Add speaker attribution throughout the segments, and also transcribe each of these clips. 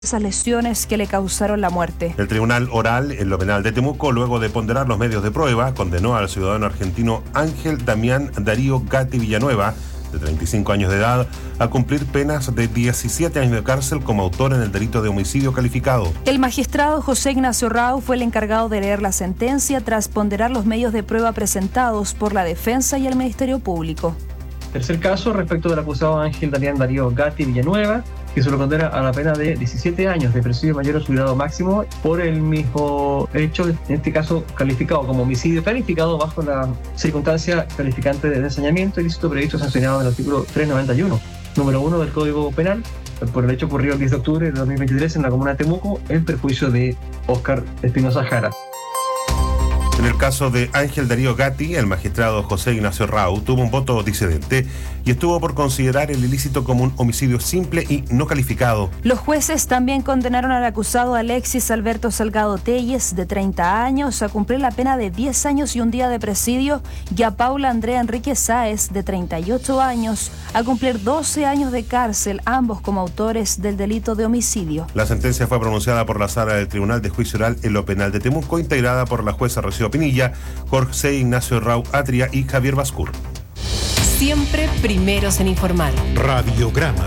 Speaker 1: esas lesiones que le causaron la muerte.
Speaker 2: El Tribunal Oral en lo Penal de Temuco, luego de ponderar los medios de prueba, condenó al ciudadano argentino Ángel Damián Darío Gatti Villanueva, de 35 años de edad, a cumplir penas de 17 años de cárcel como autor en el delito de homicidio calificado.
Speaker 1: El magistrado José Ignacio Rau fue el encargado de leer la sentencia tras ponderar los medios de prueba presentados por la defensa y el Ministerio Público.
Speaker 3: Tercer caso, respecto del acusado Ángel Damián Darío Gatti Villanueva, que se lo condena a la pena de 17 años de presidio mayor a su grado máximo por el mismo hecho, en este caso calificado como homicidio calificado bajo la circunstancia calificante de ensañamiento ilícito previsto sancionado en el artículo 391, número 1 del Código Penal, por el hecho ocurrido el 10 de octubre de 2023 en la comuna de Temuco, en perjuicio de Óscar Espinosa Jara.
Speaker 2: En el caso de Ángel Darío Gatti, el magistrado José Ignacio Rau tuvo un voto disidente y estuvo por considerar el ilícito como un homicidio simple y no calificado.
Speaker 1: Los jueces también condenaron al acusado Alexis Alberto Salgado Telles, de 30 años, a cumplir la pena de 10 años y un día de presidio, y a Paula Andrea Enrique Sáez, de 38 años, a cumplir 12 años de cárcel, ambos como autores del delito de homicidio.
Speaker 2: La sentencia fue pronunciada por la Sala del Tribunal de Juicio Oral en lo Penal de Temuco, integrada por la jueza Rocío Pinilla, Jorge Ignacio Rau Atria y Javier Bascur.
Speaker 4: Siempre primeros en informar.
Speaker 5: Radiograma.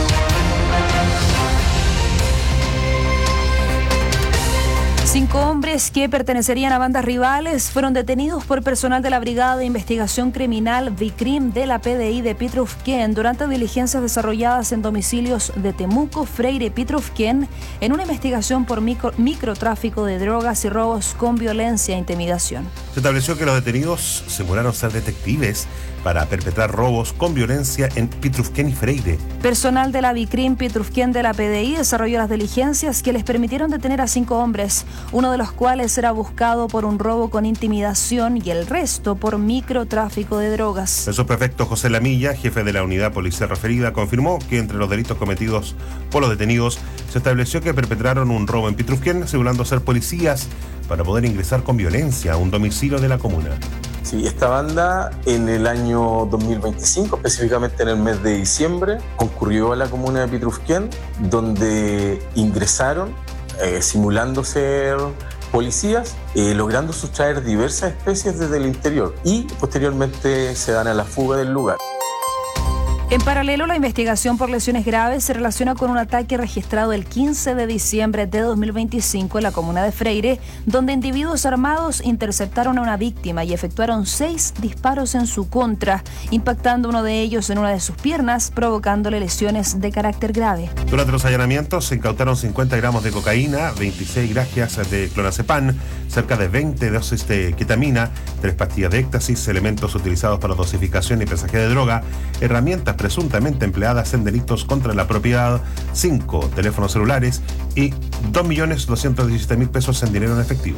Speaker 1: Cinco hombres que pertenecerían a bandas rivales fueron detenidos por personal de la Brigada de Investigación Criminal BICRIM de la PDI de Pitrufquén durante diligencias desarrolladas en domicilios de Temuco, Freire y Pitrufquén en una investigación por microtráfico de drogas y robos con violencia e intimidación.
Speaker 2: Se estableció que los detenidos simularon ser detectives para perpetrar robos con violencia en Pitrufquén y Freire.
Speaker 1: Personal de la BICRIM Pitrufquén de la PDI desarrolló las diligencias que les permitieron detener a 5 hombres, uno de los cuales era buscado por un robo con intimidación y el resto por microtráfico de drogas.
Speaker 2: El subprefecto José Lamilla, jefe de la unidad policial referida, confirmó que entre los delitos cometidos por los detenidos se estableció que perpetraron un robo en Pitrufquén simulando ser policías para poder ingresar con violencia a un domicilio de la comuna.
Speaker 6: Sí, esta banda en el año 2025, específicamente en el mes de diciembre, concurrió a la comuna de Pitrufquén, donde ingresaron simulando ser policías, logrando sustraer diversas especies desde el interior y posteriormente se dan a la fuga del lugar.
Speaker 1: En paralelo, la investigación por lesiones graves se relaciona con un ataque registrado el 15 de diciembre de 2025 en la comuna de Freire, donde individuos armados interceptaron a una víctima y efectuaron 6 disparos en su contra, impactando uno de ellos en una de sus piernas, provocándole lesiones de carácter grave.
Speaker 2: Durante los allanamientos se incautaron 50 gramos de cocaína, 26 grajias de clonazepam, cerca de 20 dosis de ketamina, 3 pastillas de éxtasis, elementos utilizados para dosificación y pesaje de droga, herramientas presuntamente empleadas en delitos contra la propiedad, 5 teléfonos celulares y 2.217.000 pesos en dinero en efectivo.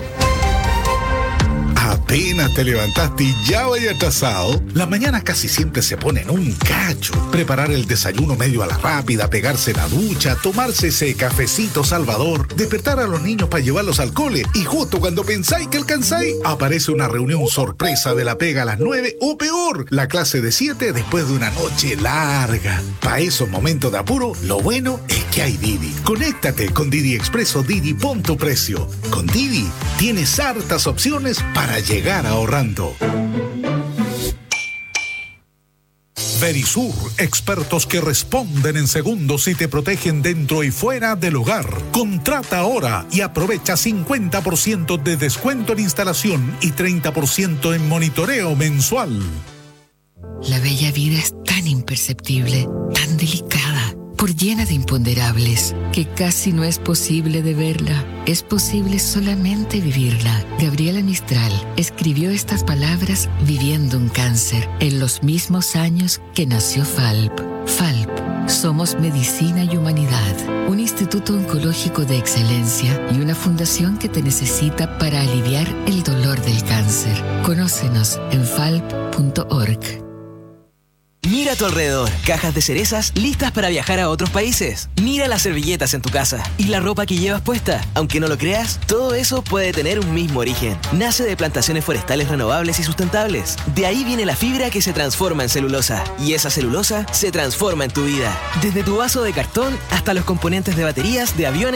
Speaker 5: Apenas te levantaste y ya vaya atrasado. Las mañanas casi siempre se ponen un cacho. Preparar el desayuno medio a la rápida, pegarse la ducha, tomarse ese cafecito salvador, despertar a los niños para llevarlos al cole y justo cuando pensáis que alcanzáis, aparece una reunión sorpresa de la pega a las 9 o peor, la clase de 7 después de una noche larga. Para esos momentos de apuro, lo bueno es que hay Didi. Conéctate con Didi Express o Didi Pon tu Precio. Con Didi tienes hartas opciones para llegar ahorrando. Verisur, expertos que responden en segundos y te protegen dentro y fuera del hogar. Contrata ahora y aprovecha 50% de descuento en instalación y 30% en monitoreo mensual.
Speaker 7: La bella vida es tan imperceptible, tan delicada, por llena de imponderables, que casi no es posible de verla. Es posible solamente vivirla. Gabriela Mistral escribió estas palabras viviendo un cáncer en los mismos años que nació FALP. FALP, somos medicina y humanidad, un instituto oncológico de excelencia y una fundación que te necesita para aliviar el dolor del cáncer. Conócenos en falp.org.
Speaker 8: Mira a tu alrededor, cajas de cerezas listas para viajar a otros países. Mira las servilletas en tu casa y la ropa que llevas puesta. Aunque no lo creas, todo eso puede tener un mismo origen. Nace de plantaciones forestales renovables y sustentables. De ahí viene la fibra que se transforma en celulosa. Y esa celulosa se transforma en tu vida. Desde tu vaso de cartón hasta los componentes de baterías de aviones